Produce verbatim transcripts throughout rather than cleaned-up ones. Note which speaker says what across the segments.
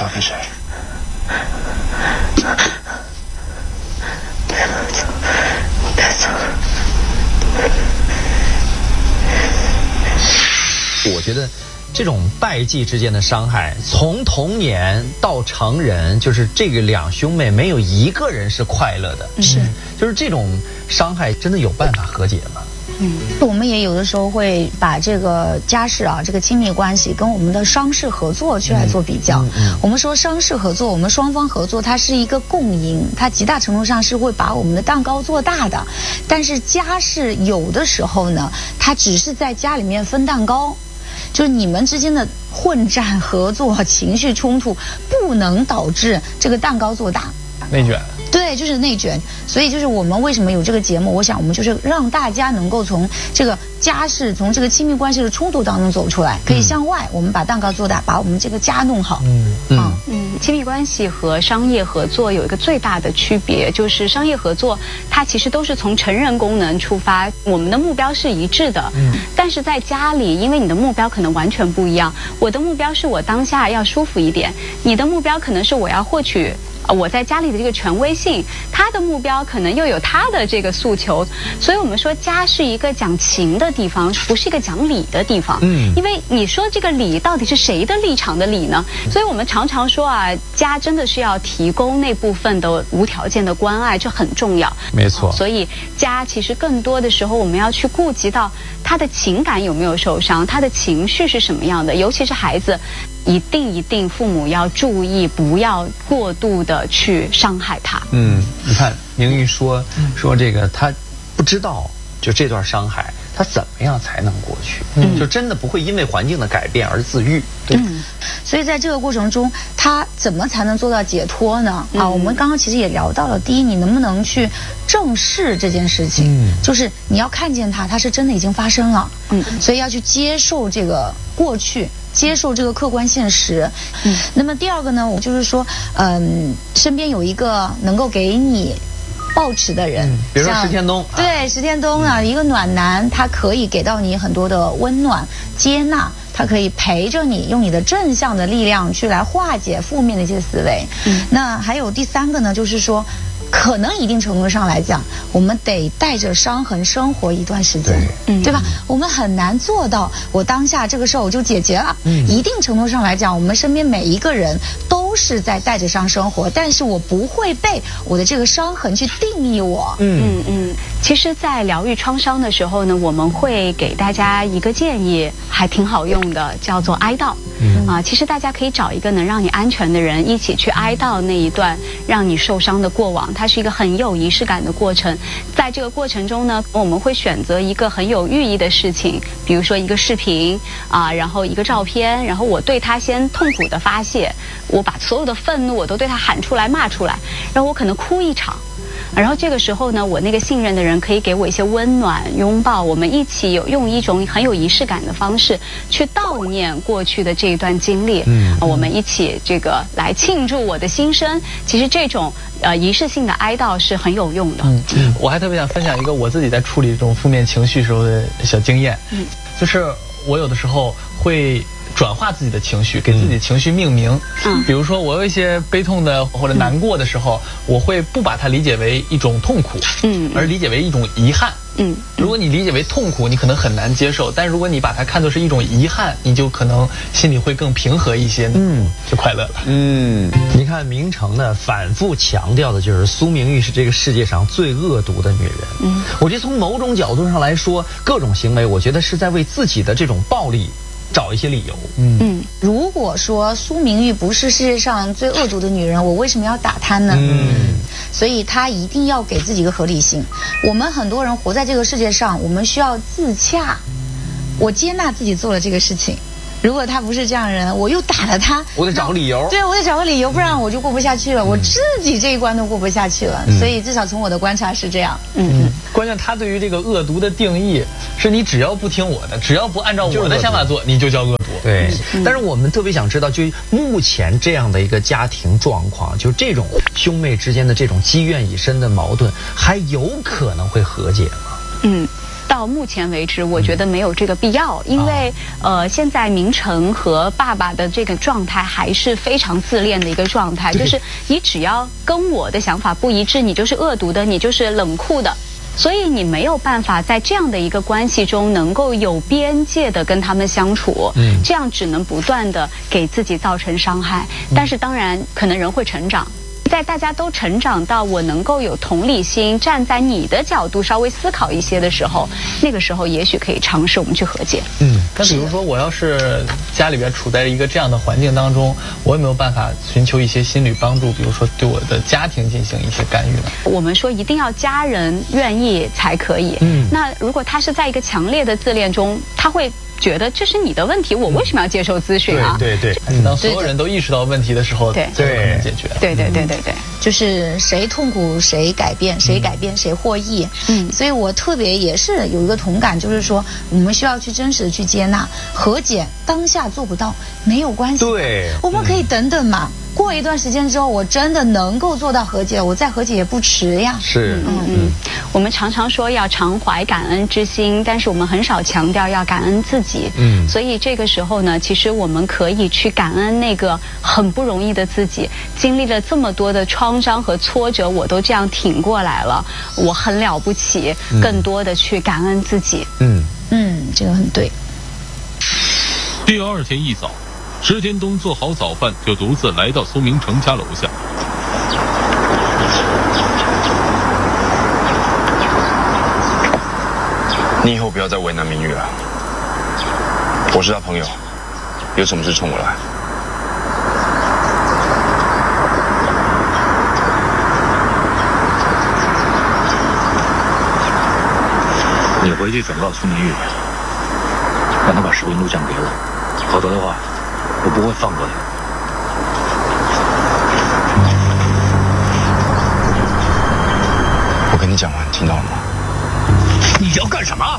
Speaker 1: 交给谁？
Speaker 2: 带走。
Speaker 3: 我觉得这种拜祭之间的伤害，从童年到成人，就是这个两兄妹没有一个人是快乐的。
Speaker 2: 是，
Speaker 3: 就是这种伤害真的有办法和解吗？
Speaker 2: 嗯，我们也有的时候会把这个家事啊，这个亲密关系跟我们的商事合作去来做比较。嗯嗯、我们说商事合作，我们双方合作，它是一个共赢，它极大程度上是会把我们的蛋糕做大的。但是家事有的时候呢，它只是在家里面分蛋糕，就是你们之间的混战、合作、情绪冲突，不能导致这个蛋糕做大。
Speaker 4: 内卷。
Speaker 2: 对，就是内卷。所以就是我们为什么有这个节目，我想我们就是让大家能够从这个家事，从这个亲密关系的冲突当中走出来，可以向外，我们把蛋糕做大，把我们这个家弄好。
Speaker 4: 嗯
Speaker 2: 嗯
Speaker 5: 嗯，亲密关系和商业合作有一个最大的区别，就是商业合作它其实都是从成人功能出发，我们的目标是一致的。嗯，但是在家里，因为你的目标可能完全不一样，我的目标是我当下要舒服一点，你的目标可能是我要获取我在家里的这个权威性，他的目标可能又有他的这个诉求，所以我们说家是一个讲情的地方，不是一个讲理的地方。嗯，因为你说这个理到底是谁的立场的理呢？所以我们常常说啊，家真的是要提供那部分的无条件的关爱，这很重要。
Speaker 3: 没错。
Speaker 5: 所以家其实更多的时候我们要去顾及到他的情感有没有受伤，他的情绪是什么样的，尤其是孩子。一定一定，父母要注意，不要过度的去伤害他。
Speaker 3: 嗯，你看明玉说说这个，他不知道就这段伤害，他怎么样才能过去？嗯，就真的不会因为环境的改变而自愈。对。嗯，
Speaker 2: 所以在这个过程中，他怎么才能做到解脱呢？嗯、啊，我们刚刚其实也聊到了，第一，你能不能去正视这件事情？嗯，就是你要看见它，它是真的已经发生了。嗯，所以要去接受这个过去。接受这个客观现实。嗯，那么第二个呢，我就是说，嗯，身边有一个能够给你抱持的人，嗯、
Speaker 3: 比如说石天东，
Speaker 2: 对，石天东啊，嗯、一个暖男，他可以给到你很多的温暖、接纳，他可以陪着你，用你的正向的力量去来化解负面的一些思维。嗯，那还有第三个呢，就是说。可能一定程度上来讲，我们得带着伤痕生活一段时间，对，对吧？我们很难做到，我当下这个事儿我就解决了。嗯，一定程度上来讲，我们身边每一个人都是在带着伤生活，但是我不会被我的这个伤痕去定义我。
Speaker 5: 嗯嗯嗯。其实，在疗愈创伤的时候呢，我们会给大家一个建议，还挺好用的，叫做哀悼。嗯啊，其实大家可以找一个能让你安全的人，一起去哀悼那一段让你受伤的过往。它是一个很有仪式感的过程，在这个过程中呢，我们会选择一个很有寓意的事情，比如说一个视频啊，然后一个照片，然后我对他先痛苦的发泄，我把所有的愤怒我都对他喊出来、骂出来，然后我可能哭一场。然后这个时候呢，我那个信任的人可以给我一些温暖拥抱，我们一起有用一种很有仪式感的方式去悼念过去的这一段经历。嗯，我们一起这个来庆祝我的新生。其实这种呃仪式性的哀悼是很有用的。
Speaker 4: 嗯嗯，我还特别想分享一个我自己在处理这种负面情绪时候的小经验。嗯，就是我有的时候会。转化自己的情绪，给自己的情绪命名。嗯，比如说我有一些悲痛的或者难过的时候，嗯、我会不把它理解为一种痛苦，嗯，而理解为一种遗憾。嗯，如果你理解为痛苦，你可能很难接受；但如果你把它看作是一种遗憾，你就可能心里会更平和一些，嗯，就快乐了。
Speaker 3: 嗯，你看明成呢，反复强调的就是苏明玉是这个世界上最恶毒的女人。嗯，我觉得从某种角度上来说，各种行为，我觉得是在为自己的这种暴力。找一些理由。嗯
Speaker 2: 嗯，如果说苏明玉不是世界上最恶毒的女人，我为什么要打她呢？嗯，所以她一定要给自己一个合理性。我们很多人活在这个世界上，我们需要自洽。我接纳自己做了这个事情。如果他不是这样的人，我又打了他，
Speaker 3: 我得找个理由。
Speaker 2: 对，我得找个理由，不然我就过不下去了。嗯、我自己这一关都过不下去了，嗯、所以至少从我的观察是这样。嗯
Speaker 4: 嗯。关键他对于这个恶毒的定义是你只要不听我的，只要不按照我的想法做，你就叫恶毒。
Speaker 3: 对。嗯、但是我们特别想知道，就目前这样的一个家庭状况，就这种兄妹之间的这种积怨已深的矛盾，还有可能会和解吗？
Speaker 5: 嗯。到到目前为止，我觉得没有这个必要，因为呃，现在明成和爸爸的这个状态还是非常自恋的一个状态，就是你只要跟我的想法不一致，你就是恶毒的，你就是冷酷的。所以你没有办法在这样的一个关系中能够有边界的跟他们相处，嗯，这样只能不断的给自己造成伤害。但是当然，可能人会成长。在大家都成长到我能够有同理心，站在你的角度稍微思考一些的时候，那个时候也许可以尝试我们去和解。
Speaker 4: 嗯，那比如说我要是家里边处在一个这样的环境当中，我有没有办法寻求一些心理帮助？比如说对我的家庭进行一些干预呢？
Speaker 5: 我们说一定要家人愿意才可以。嗯，那如果他是在一个强烈的自恋中，他会觉得这是你的问题，我为什么要接受咨询啊？
Speaker 3: 对对对，
Speaker 4: 嗯、当所有人都意识到问题的时候，对，才有可能解决。
Speaker 5: 对对对对对，
Speaker 2: 就是谁痛苦谁改变，谁改变谁获益。嗯，所以我特别也是有一个同感，就是说我们需要去真实的去接纳和解，当下做不到没有关系，
Speaker 3: 对，
Speaker 2: 我们可以等等嘛。嗯，过一段时间之后，我真的能够做到和解，我再和解也不迟呀。
Speaker 3: 是，
Speaker 5: 嗯嗯，我们常常说要常怀感恩之心，但是我们很少强调要感恩自己。嗯，所以这个时候呢，其实我们可以去感恩那个很不容易的自己，经历了这么多的创伤和挫折，我都这样挺过来了，我很了不起。嗯，更多的去感恩自己。
Speaker 2: 嗯嗯，这个很对。
Speaker 1: 第二天一早，石天东做好早饭，就独自来到苏明成家楼下。
Speaker 6: 你以后不要再为难明玉了，我是他朋友，有什么事冲我来。
Speaker 7: 你回去转告苏明玉，让他把视频录像给我，否则的话，我不会放过他。
Speaker 6: 我跟你讲完，听到了吗？
Speaker 7: 你要干什么？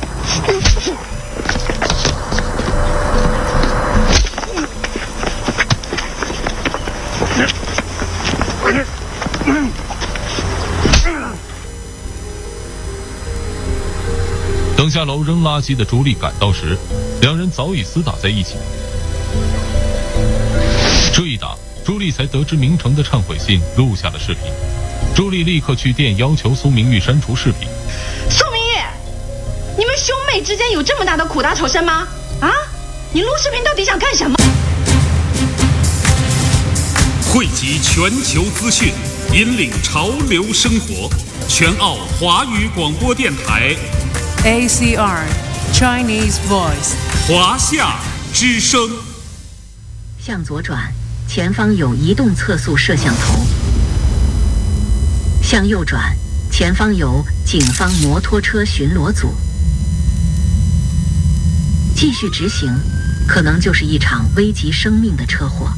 Speaker 1: 等下楼扔垃圾的朱莉赶到时，两人早已厮打在一起。这一打，朱莉才得知明成的忏悔信录下了视频。朱莉立刻去电要求苏明玉删除视频。
Speaker 8: 苏明玉，你们兄妹之间有这么大的苦大仇深吗？啊，你录视频到底想干什么？
Speaker 9: 汇集全球资讯，引领潮流生活，全澳华语广播电台
Speaker 10: A C R Chinese Voice
Speaker 9: 华夏之声。
Speaker 11: 向左转，前方有移动测速摄像头。向右转，前方有警方摩托车巡逻组。继续直行，可能就是一场危及生命的车祸。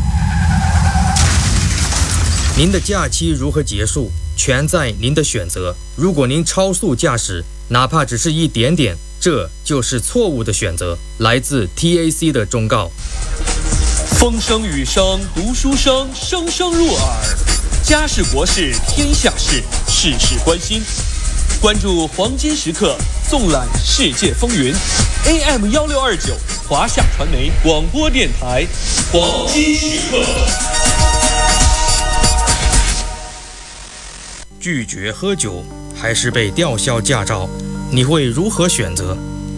Speaker 12: 您的假期如何结束，全在您的选择。如果您超速驾驶，哪怕只是一点点，这就是错误的选择。来自 T A C 的忠告。
Speaker 13: 风声雨声读书声，声声入耳。家事国事天下事，事事关心。关注黄金时刻，纵览世界风云。A M 一六二九华夏传媒广播电台，黄金时刻。
Speaker 12: 拒绝喝酒还是被吊销驾照，你会如何选择？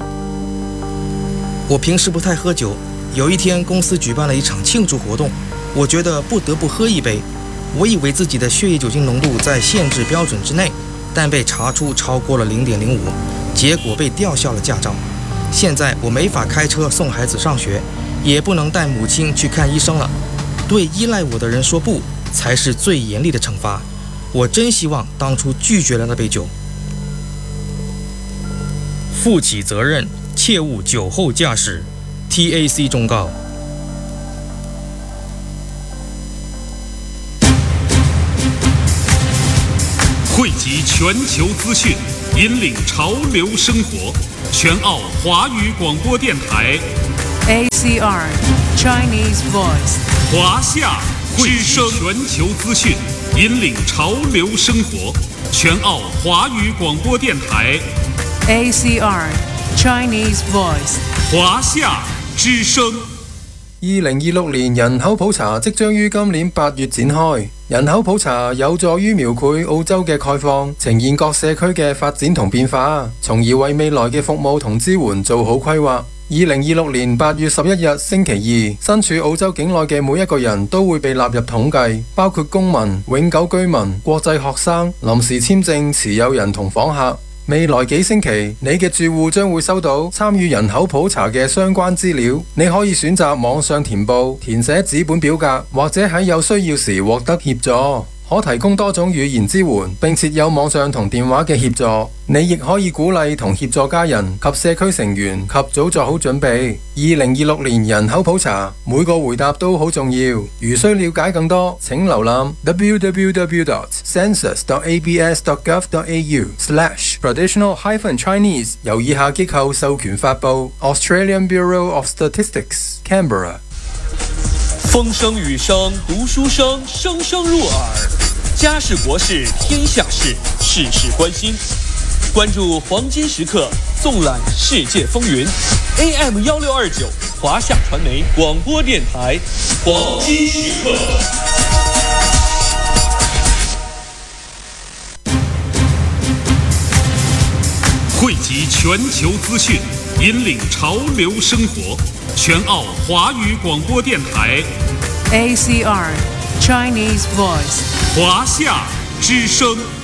Speaker 12: 我平时不太喝酒，有一天公司举办了一场庆祝活动，我觉得不得不喝一杯。我以为自己的血液酒精浓度在限制标准之内，但被查出超过了 零点零五， 结果被吊销了驾照。现在我没法开车送孩子上学，也不能带母亲去看医生了。对依赖我的人说不，才是最严厉的惩罚。我真希望当初拒绝了那杯酒。负起责任，切勿酒后驾驶。 T A C 忠告。
Speaker 9: 汇集全球资讯，引领潮流生活，全澳华语广播电台
Speaker 10: A C R Chinese Voice
Speaker 9: 华夏之声，全球资讯，引领潮流生活，全澳华语广播电台
Speaker 10: A C R Chinese Voice。
Speaker 9: 华夏之声。
Speaker 14: 二零二六年人口普查即將於今年八月展開。人口普查有助於描繪澳洲嘅概況，呈現各社區嘅發展同變化，從而為未來嘅服務同支援做好規劃。二零二六年八月十一日星期二，身處澳洲境內嘅每一個人都會被納入統計，包括公民、永久居民、國際學生、臨時簽證持有人同訪客。未來幾星期，你嘅住戶將會收到參與人口普查嘅相關資料，你可以選擇網上填報、填寫紙本表格，或者喺有需要時獲得協助。可提供多種語言支援，並設有網上同電話嘅協助。你亦可以鼓勵同協助家人及社區成員及早做好準備。二零二六年人口普查，每個回答都好重要。如需了解更多，請瀏覽 w w w dot census dot a b s dot gov dot a u slash traditional hyphen Chinese， 由以下機構授權發布 Australian Bureau of Statistics Canberra。
Speaker 13: 风声雨声读书声，声声入耳。家事国事天下事，事事关心。关注黄金时刻，纵览世界风云。A M 幺六二九，华夏传媒广播电台，黄金时刻。
Speaker 9: 汇集全球资讯，引领潮流生活。全澳华语广播电台
Speaker 10: A C R Chinese Voice。
Speaker 9: 华夏之声。